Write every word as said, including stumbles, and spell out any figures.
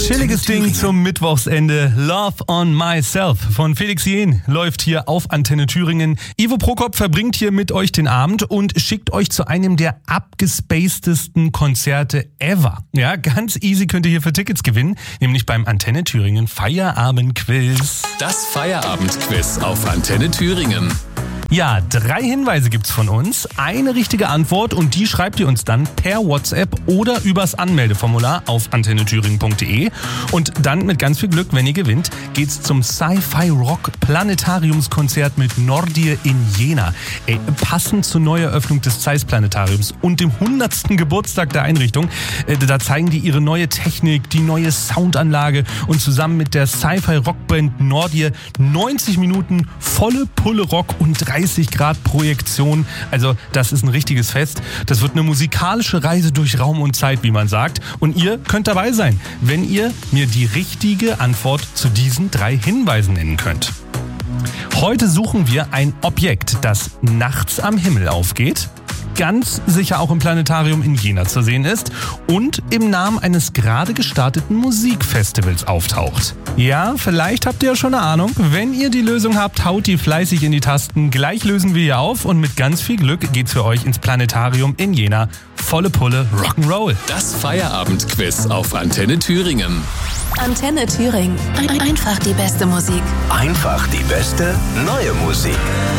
Chilliges Ding zum Mittwochsende. Love on Myself von Felix Jähn läuft hier auf Antenne Thüringen. Ivo Prokop verbringt hier mit euch den Abend und schickt euch zu einem der abgespacedsten Konzerte ever. Ja, ganz easy könnt ihr hier für Tickets gewinnen, nämlich beim Antenne Thüringen Feierabendquiz. Das Feierabendquiz auf Antenne Thüringen. Ja, drei Hinweise gibt's von uns, eine richtige Antwort und die schreibt ihr uns dann per WhatsApp oder übers Anmeldeformular auf antenne thüringen punkt de und dann mit ganz viel Glück, wenn ihr gewinnt, geht's zum Sci-Fi Rock Planetariumskonzert mit Nordir in Jena. Ey, passend zur Neueröffnung des Zeiss Planetariums und dem hundertsten Geburtstag der Einrichtung, äh, da zeigen die ihre neue Technik, die neue Soundanlage und zusammen mit der Sci-Fi Rockband Nordir neunzig Minuten volle Pulle Rock und dreißig Grad Projektion. Also das ist ein richtiges Fest. Das wird eine musikalische Reise durch Raum und Zeit, wie man sagt. Und ihr könnt dabei sein, wenn ihr mir die richtige Antwort zu diesen drei Hinweisen nennen könnt. Heute suchen wir ein Objekt, das nachts am Himmel aufgeht, ganz sicher auch im Planetarium in Jena zu sehen ist und im Namen eines gerade gestarteten Musikfestivals auftaucht. Ja, vielleicht habt ihr ja schon eine Ahnung. Wenn ihr die Lösung habt, haut die fleißig in die Tasten. Gleich lösen wir hier auf und mit ganz viel Glück geht's für euch ins Planetarium in Jena. Volle Pulle Rock'n'Roll. Das Feierabendquiz auf Antenne Thüringen. Antenne Thüringen. Ein- Einfach die beste Musik. Einfach die beste neue Musik.